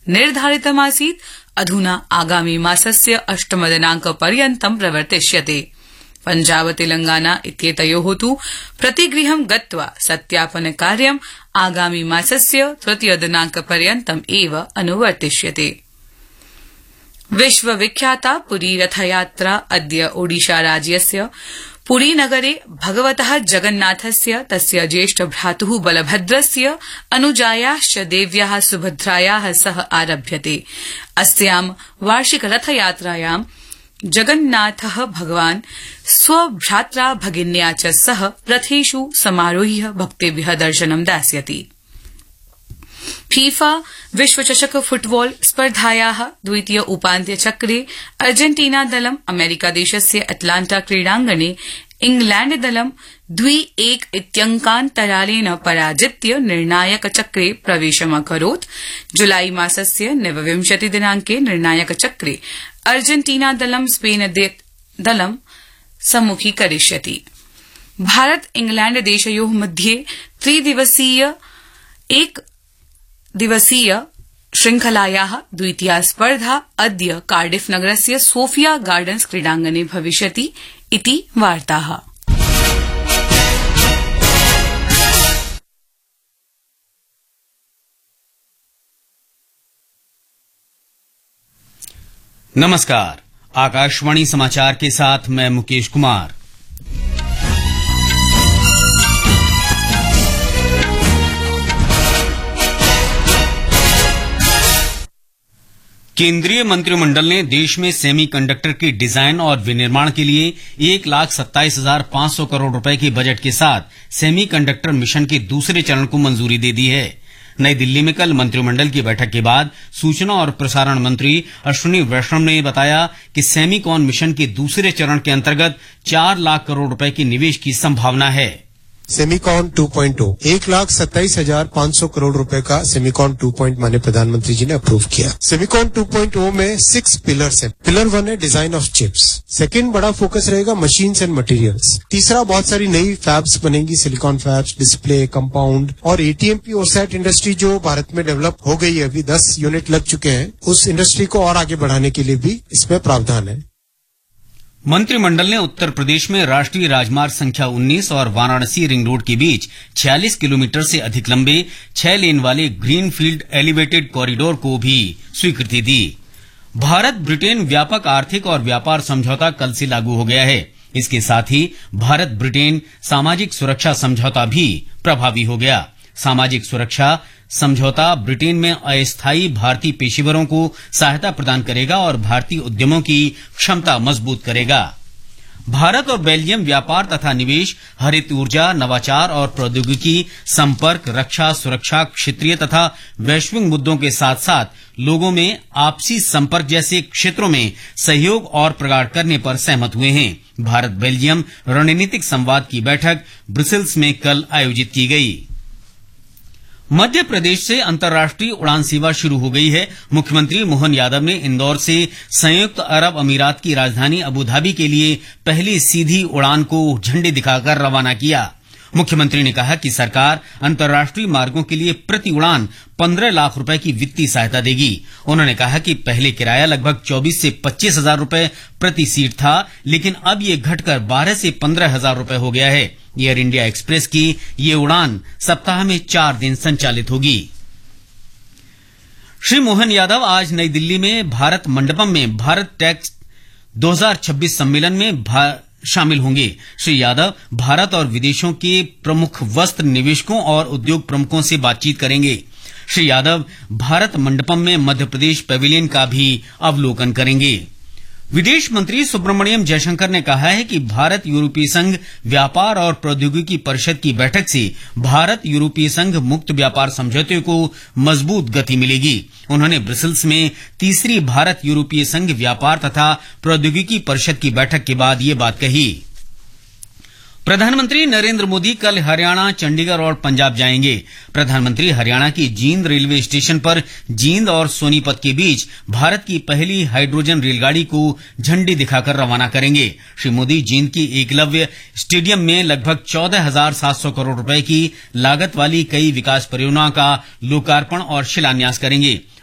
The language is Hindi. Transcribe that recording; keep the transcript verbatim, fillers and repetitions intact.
निर्धारितमासीत् अधुना आगामि मासस्य अष्टमदिनांकपर्यन्तं प्रवर्तिष्यते। पंजाब तेलंगाना इत्येतयोः तु प्रतिगृहं गत्वा सत्यापनकार्यम् आगामि मासस्य तृतीयदिनांकपर्यन्तम् एव अनुवर्तिष्यते। विश्वविख्याता पुरी रथयात्रा अद्य ओडिशा राज्यस्य पुरीनगरे भगवतः जगन्नाथस्य तस्य ज्येष्ठभ्रातुः बलभद्रस्य अनुजायाश्च देव्याः सुभद्रायाः सह आरभ्यते। अस्यां वार्षिक रथयात्रायां जगन्नाथः भगवान् स्वभ्रात्रा भगिन्या च सह रथेषु समारोह्य भक्तेभ्यः दर्शनं दास्यति। फीफा विश्वचषक फुटबॉल स्पर्धायाः द्वितीय उपान्त्यचक्रे अर्जेन्टीना दलम् अमेरिकादेशस्य अटलांटा क्रीडाङ्गणे इंग्लैंड दलं द्वि एक इत्यङ्कान्तरालेन पराजित्य निर्णायकचक्रे प्रवेशमकरोत्। जुलाई मासस्य नवविंशति दिनांके निर्णायकचक्रे अर्जेन्टीना दलं स्पेन दलं सम्मुखीकरिष्यति। भारत इंग्लैंड देशयोः मध्ये त्रिदिवसीय एक दिवसीय श्रृंखलायाः द्वितीया स्पर्धा अद्य कार्डिफ नगरस्य सोफिया गार्डन्स क्रीडाङ्गणे भविष्यति इति वार्ताः। नमस्कार, आकाशवाणी समाचार के साथ मैं मुकेश कुमार। केंद्रीय मंत्रिमंडल ने देश में सेमीकंडक्टर की डिजाइन और विनिर्माण के लिए एक लाख सत्ताईस हजार पांच सौ करोड़ रुपए के बजट के साथ सेमीकंडक्टर मिशन के दूसरे चरण को मंजूरी दे दी है। नई दिल्ली में कल मंत्रिमंडल की बैठक के बाद सूचना और प्रसारण मंत्री अश्विनी वैष्णव ने बताया कि सेमीकॉन मिशन के दूसरे चरण के अंतर्गत चार लाख करोड़ रुपए के निवेश की संभावना है। सेमीकॉन टू पॉइंट ओ एक लाख सत्ताईस हजार पांच सौ करोड़ रुपए का सेमीकॉन टू पॉइंट माने प्रधानमंत्री जी ने अप्रूव किया। सेमीकॉन टू पॉइंट ओ में सिक्स पिलर्स हैं। पिलर वन है डिजाइन ऑफ चिप्स, सेकंड बड़ा फोकस रहेगा मशीन्स एंड मटेरियल्स, तीसरा बहुत सारी नई फैब्स बनेंगी, सिलिकॉन फैब्स, डिस्प्ले, कंपाउंड और एटीएमपी और सेट इंडस्ट्री जो भारत में डेवलप हो गई है, अभी दस यूनिट लग चुके हैं, उस इंडस्ट्री को और आगे बढ़ाने के लिए भी इसमें प्रावधान है। मंत्रिमंडल ने उत्तर प्रदेश में राष्ट्रीय राजमार्ग संख्या उन्नीस और वाराणसी रिंग रोड के बीच छियालीस किलोमीटर से अधिक लंबे छह लेन वाले ग्रीनफील्ड एलिवेटेड कॉरिडोर को भी स्वीकृति दी। भारत ब्रिटेन व्यापक आर्थिक और व्यापार समझौता कल से लागू हो गया है। इसके साथ ही भारत ब्रिटेन सामाजिक सुरक्षा समझौता भी प्रभावी हो गया। सामाजिक सुरक्षा समझौता ब्रिटेन में अस्थायी भारतीय पेशेवरों को सहायता प्रदान करेगा और भारतीय उद्यमों की क्षमता मजबूत करेगा। भारत और बेल्जियम व्यापार तथा निवेश, हरित ऊर्जा, नवाचार और प्रौद्योगिकी, संपर्क, रक्षा, सुरक्षा, क्षेत्रीय तथा वैश्विक मुद्दों के साथ साथ लोगों में आपसी संपर्क जैसे क्षेत्रों में सहयोग और प्रगाढ़ करने पर सहमत हुए हैं। भारत बेल्जियम रणनीतिक संवाद की बैठक ब्रसेल्स में कल आयोजित की गई। मध्य प्रदेश से अंतर्राष्ट्रीय उड़ान सेवा शुरू हो गई है। मुख्यमंत्री मोहन यादव ने इंदौर से संयुक्त अरब अमीरात की राजधानी अबुधाबी के लिए पहली सीधी उड़ान को झंडी दिखाकर रवाना किया। मुख्यमंत्री ने कहा कि सरकार अंतर्राष्ट्रीय मार्गों के लिए प्रति उड़ान पंद्रह लाख रुपए की वित्तीय सहायता देगी। उन्होंने कहा कि पहले किराया लगभग चौबीस से पच्चीस हजार रुपए प्रति सीट था, लेकिन अब ये घटकर बारह से पंद्रह हजार रुपए हो गया है। एयर इंडिया एक्सप्रेस की ये उड़ान सप्ताह में चार दिन संचालित होगी। श्री मोहन यादव आज नई दिल्ली में भारत मंडपम में भारत टेक्स दो हजार छब्बीस सम्मेलन में शामिल होंगे। श्री यादव भारत और विदेशों के प्रमुख वस्त्र निवेशकों और उद्योग प्रमुखों से बातचीत करेंगे। श्री यादव भारत मंडपम में मध्य प्रदेश पैविलियन का भी अवलोकन करेंगे। विदेश मंत्री सुब्रमण्यम जयशंकर ने कहा है कि भारत यूरोपीय संघ व्यापार और प्रौद्योगिकी परिषद की बैठक से भारत यूरोपीय संघ मुक्त व्यापार समझौते को मजबूत गति मिलेगी। उन्होंने ब्रसेल्स में तीसरी भारत यूरोपीय संघ व्यापार तथा प्रौद्योगिकी परिषद की बैठक के बाद ये बात कही। प्रधानमंत्री नरेंद्र मोदी कल हरियाणा, चंडीगढ़ और पंजाब जाएंगे। प्रधानमंत्री हरियाणा की जींद रेलवे स्टेशन पर जींद और सोनीपत के बीच भारत की पहली हाइड्रोजन रेलगाड़ी को झंडी दिखाकर रवाना करेंगे। श्री मोदी जींद की एकलव्य स्टेडियम में लगभग चौदह हजार सात सौ करोड़ रुपए की लागत वाली कई विकास परियोजनाओं का लोकार्पण और शिलान्यास करेंगे।